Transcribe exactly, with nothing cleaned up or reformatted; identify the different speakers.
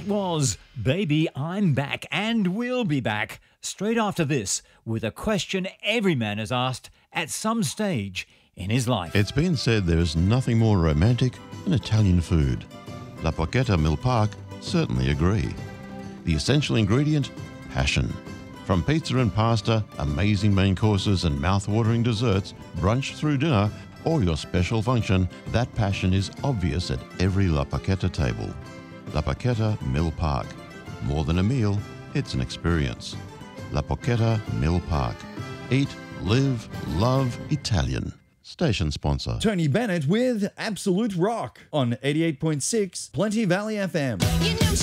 Speaker 1: That was Baby I'm Back, and we'll be back straight after this with a question every man has asked at some stage in his life.
Speaker 2: It's been said there is nothing more romantic than Italian food. La Porchetta Mill Park certainly agree. The essential ingredient? Passion. From pizza and pasta, amazing main courses and mouth-watering desserts, brunch through dinner, or your special function, that passion is obvious at every La Porchetta table. La Porchetta Mill Park. More than a meal, it's an experience. La Porchetta Mill Park. Eat, live, love Italian. Station sponsor.
Speaker 3: Tony Bennett with Absolute Rock on eighty-eight point six Plenty Valley F M.
Speaker 4: You know